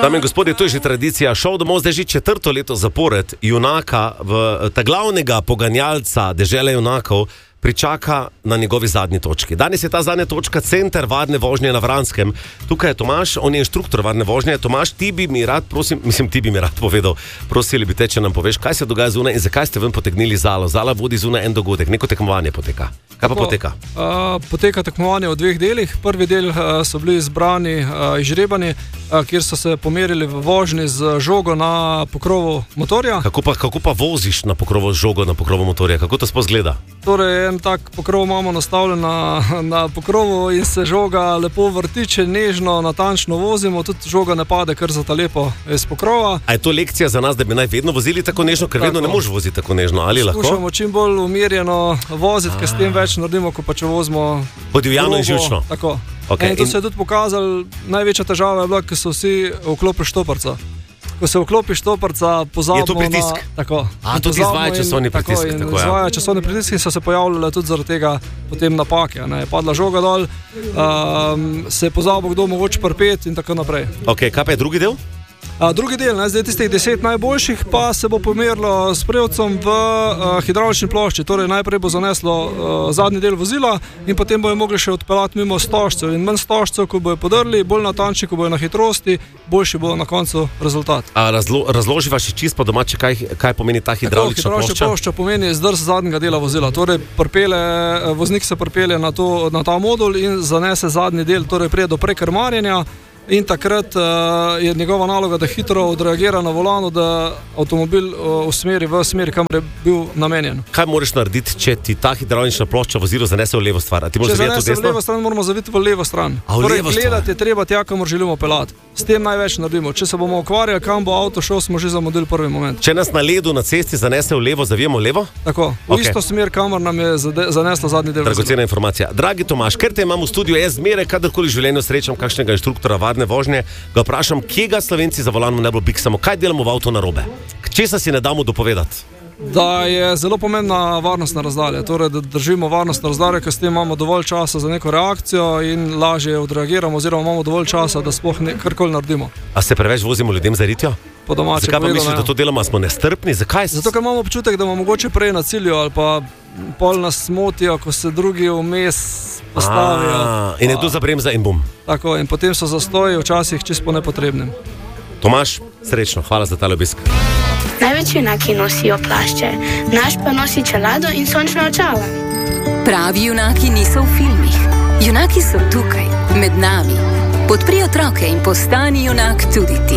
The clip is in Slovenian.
Dame in gospodje, to je že tradicija. Šov domov zdaj že 4. leto zapored junaka, ta glavnega poganjalca dežele junakov, pričaka na njegovi zadnji točki. Danes je ta zadnja točka center varne vožnje na Vranskem. Tukaj je Tomaž, on je inštruktor varne vožnje. Tomaž, ti bi mi rad povedal, prosili bi te, če nam poveš, kaj se dogaja zunaj in zakaj ste ven potegnili Zalo. Zala vodi zunaj en dogodek, neko tekmovanje poteka. Kaj pa poteka? Poteka tekmovanje v 2 delih. Prvi del so bili izbrani izžrebani, kjer so se pomerili v vožnji z žogo na pokrovu motorja. Kako pa voziš na pokrovu z žogo na pokrovu motorja? Kako to sploh izgleda? Torej, en tak pokrov imamo nastavljen na pokrovu in se žoga lepo vrtiče, nežno, natančno vozimo, tudi žoga ne pade kar za ta lepo iz pokrova. A je to lekcija za nas, da bi naj vedno vozili tako nežno, ker vedno ne možeš voziti tako nežno, ali lahko? Skušamo čim bolj umirjeno voziti, ker s tem več naredimo, kot pa če vozimo podivjano in živčno. Tako. Okay, in to se je tudi pokazalo, največja težava je bila, ker so vsi vklopili štoparca. Ko se vklopi štoparca, pozabimo je to pritisk? Tako. Tudi izvaja časovni pritisk. Izvaja časovni pritisk in so se pojavljale tudi zaradi tega potem napake. Je padla žoga dol, se je pozabil, kdo mogoče prpeti in tako naprej. Ok, kaj pa je drugi del? Drugi del, zdaj tistih 10 najboljših, pa se bo pomerilo s prevcem v hidravlični plošči. Torej najprej bo zaneslo zadnji del vozila in potem bojo mogli še odpeljati mimo stožcev. In manj stožcev, ko bojo podrli, bolj natančni, ko bojo na hitrosti, boljši bo na koncu rezultat. Razloživa še čisto po domače, kaj pomeni ta hidravlična plošča? Hidravlična plošča pomeni zdrs zadnjega dela vozila. Torej voznik se pripelje na ta modul in zanese zadnji del, torej prije do prekrmarjenja. In takrat je njegova naloga, da hitro odreagira na volanu, da avtomobil usmeri v smeri, kamor je bil namenjen. Kaj moraš narediti, če ti ta hidravlična plošča vozilo zanese v levo stran? Če zanese v levo stran, moramo zaviti v levo stran. Torej, gledati je treba tja, kamor želimo pelati. S tem največ naredimo. Če se bomo ukvarjali, kam bo avto šel, smo že zamudili prvi moment. Če nas na ledu na cesti zanese v levo, zavijemo levo? Tako, v isto smer, kamor nam je zaneslo zadnji del. Dragocena informacija. Dragi Tomaž, ker te imam v studiu, jaz zmeraj, kadarkoli v življenju srečam kakšnega inštruktora varne vožnje, ga vprašam, kje ga Slovenci za volanom najbolj biksamo, kaj delamo v avtu narobe? Česa si ne damo dopovedati? Da je zelo pomembna varnostna razdalja, torej da držimo varnostno razdaljo, ker s tem imamo dovolj časa za neko reakcijo in lažje odreagiramo, oziroma imamo dovolj časa, da sploh karkoli naredimo. A se preveč vozimo ljudem za ritjo? Po domače povedano. Zakaj pa misliš, da to delamo, smo nestrpni? Zakaj? Zato, ker imamo občutek, da bomo mogoče prej na cilju ali pa pol nas motijo, ko se drugi vmes postavijo. In je tu zabremza in bum. Tako, in potem so zastoji včasih čisto nepotrebnim. Tomaž, srečno, hvala za tale obisk. Največ junaki nosijo plašče, naš pa nosi čelado in sončna očala. Pravi junaki niso v filmih. Junaki so tukaj, med nami. Podpri otroke in postani junak tudi ti.